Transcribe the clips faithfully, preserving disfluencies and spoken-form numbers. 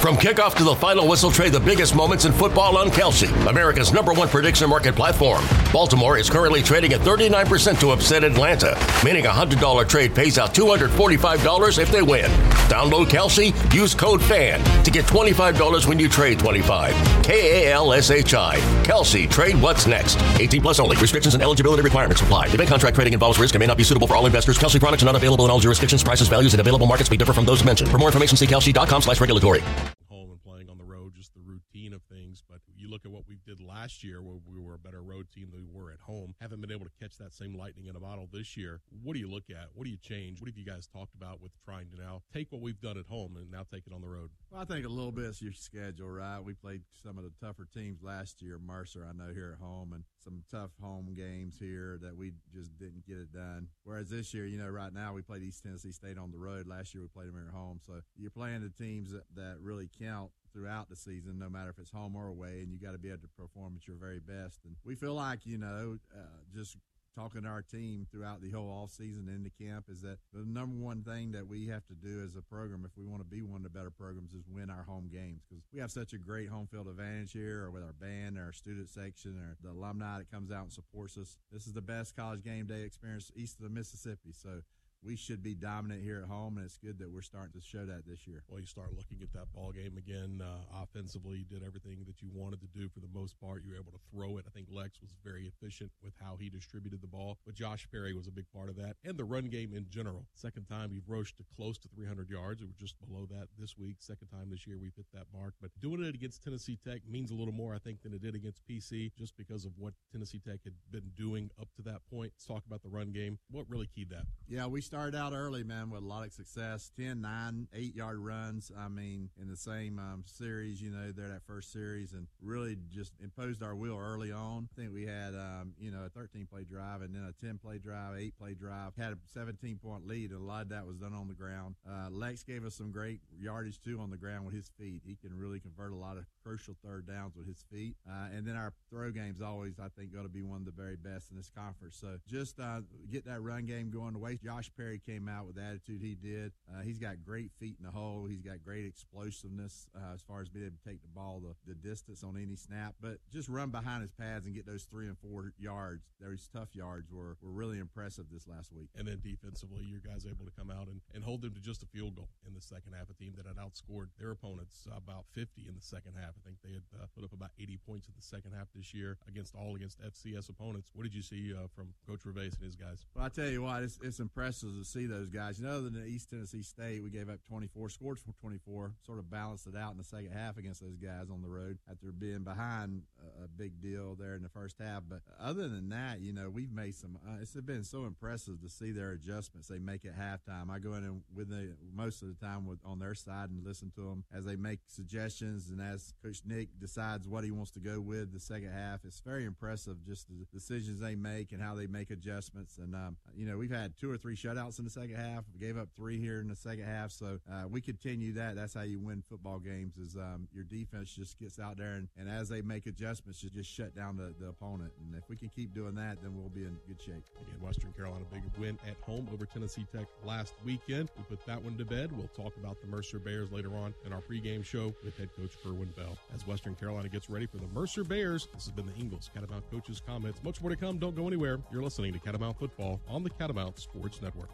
From kickoff to the final whistle, trade the biggest moments in football on Kalshi, America's number one prediction market platform. Baltimore is currently trading at thirty-nine percent to upset Atlanta, meaning a one hundred dollars trade pays out two hundred forty-five dollars if they win. Download Kalshi, use code FAN to get twenty-five dollars when you trade twenty-five dollars. K A L S H I. Kalshi, trade what's next. eighteen plus only. Restrictions and eligibility requirements apply. Event contract trading involves risk and may not be suitable for all investors. Kalshi products are not available in all jurisdictions. Prices, values, and available markets may differ from those mentioned. For more information, see kalshi dot com slash regulatory. Home and playing on the road, just the routine of things. But you look at what we did last year, where we were a better road team than we were at home. Haven't been able to catch that same lightning in a bottle this year. What do you look at? What do you change? What have you guys talked about with trying to now take what we've done at home and now take it on the road? Well, I think a little bit is your schedule, right? We played some of the tougher teams last year. Mercer, I know, here at home, and some tough home games here that we just didn't get it done. Whereas this year, you know, right now we played East Tennessee State on the road. Last year we played them here at home. So you're playing the teams that, that really count throughout the season, no matter if it's home or away, and you got to be able to perform at your very best. And we feel like, you know, uh, just talking to our team throughout the whole off season into camp is that the number one thing that we have to do as a program, if we want to be one of the better programs, is win our home games, because we have such a great home field advantage here, or with our band, our student section, or the alumni that comes out and supports us. This is the best college game day experience east of the Mississippi. So we should be dominant here at home, and it's good that we're starting to show that this year. Well, you start looking at that ball game again. Uh, offensively, you did everything that you wanted to do for the most part. You were able to throw it. I think Lex was very efficient with how he distributed the ball, but Josh Perry was a big part of that, and the run game in general. Second time we've rushed to close to three hundred yards. We were just below that this week. Second time this year we've hit that mark, but doing it against Tennessee Tech means a little more, I think, than it did against P C, just because of what Tennessee Tech had been doing up to that point. Let's talk about the run game. What really keyed that? Yeah, we started out early, man, with a lot of success. ten, nine, eight-yard runs, I mean, in the same um, series, you know, there that first series, and really just imposed our will early on. I think we had, um, you know, a thirteen-play drive and then a ten-play drive, eight-play drive. Had a seventeen-point lead, and a lot of that was done on the ground. Uh, Lex gave us some great yardage, too, on the ground with his feet. He can really convert a lot of crucial third downs with his feet. Uh, and then our throw game's always, I think, going to be one of the very best in this conference. So just uh, get that run game going the way Josh Perry came out with the attitude he did. Uh, he's got great feet in the hole. He's got great explosiveness uh, as far as being able to take the ball the, the distance on any snap. But just run behind his pads and get those three and four yards. Those tough yards were, were really impressive this last week. And then defensively, you guys able to come out and, and hold them to just a field goal in the second half. A team that had outscored their opponents about fifty in the second half. I think they had uh, put up about eighty points in the second half this year against all against F C S opponents. What did you see uh, from Coach Reves and his guys? Well, I tell you what, it's, it's impressive to see those guys. You know, other than East Tennessee State, we gave up twenty-four, scored for twenty-four, sort of balanced it out in the second half against those guys on the road after being behind a, a big deal there in the first half. But other than that, you know, we've made some uh, – it's been so impressive to see their adjustments they make at halftime. I go in and with the, most of the time with, on their side and listen to them as they make suggestions, and as Coach Nick decides what he wants to go with the second half. It's very impressive just the decisions they make and how they make adjustments. And, um, you know, we've had two or three shutouts in the second half. We gave up three here in the second half. So uh, we continue that. That's how you win football games is um, your defense just gets out there, and, and as they make adjustments, you just shut down the, the opponent. And if we can keep doing that, then we'll be in good shape. Again, Western Carolina, big win at home over Tennessee Tech last weekend. We put that one to bed. We'll talk about the Mercer Bears later on in our pregame show with head coach Kerwin Bell. As Western Carolina gets ready for the Mercer Bears, this has been the Ingles Catamount Coaches Comments. Much more to come. Don't go anywhere. You're listening to Catamount Football on the Catamount Sports Network.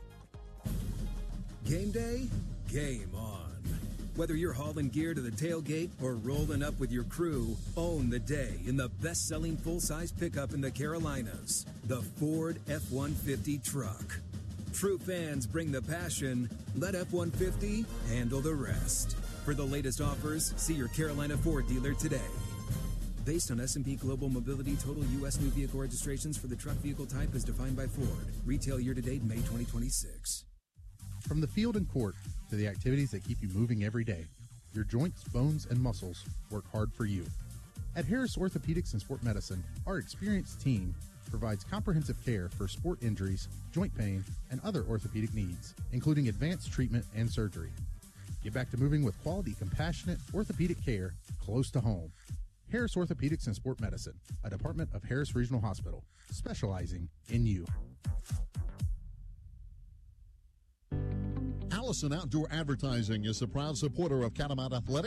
Game day, game on. Whether you're hauling gear to the tailgate or rolling up with your crew, own the day in the best-selling full-size pickup in the Carolinas, the Ford F one fifty truck. True fans bring the passion. Let F one fifty handle the rest. For the latest offers, see your Carolina Ford dealer today. Based on S and P Global Mobility, total U S new vehicle registrations for the truck vehicle type as defined by Ford. Retail year-to-date May twenty twenty-six. From the field and court to the activities that keep you moving every day, your joints, bones, and muscles work hard for you. At Harris Orthopedics and Sport Medicine, our experienced team provides comprehensive care for sport injuries, joint pain, and other orthopedic needs, including advanced treatment and surgery. Get back to moving with quality, compassionate orthopedic care close to home. Harris Orthopedics and Sport Medicine, a department of Harris Regional Hospital, specializing in you. Allison Outdoor Advertising is a proud supporter of Catamount Athletics.